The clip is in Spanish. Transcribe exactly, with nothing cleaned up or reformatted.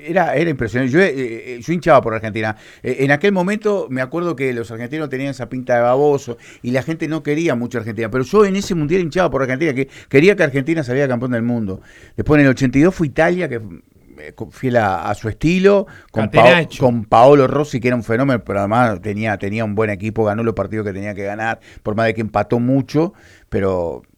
Era, era impresionante. Yo, eh, yo hinchaba por Argentina. Eh, en aquel momento me acuerdo que los argentinos tenían esa pinta de baboso y la gente no quería mucho a Argentina. Pero yo en ese mundial hinchaba por Argentina, que quería que Argentina saliera campeón del mundo. Después en el ochenta y dos fue Italia, que eh, fiel a, a su estilo, con, Pao- Catenaccio. con Paolo Rossi, que era un fenómeno, pero además tenía, tenía un buen equipo, ganó los partidos que tenía que ganar, por más de que empató mucho, pero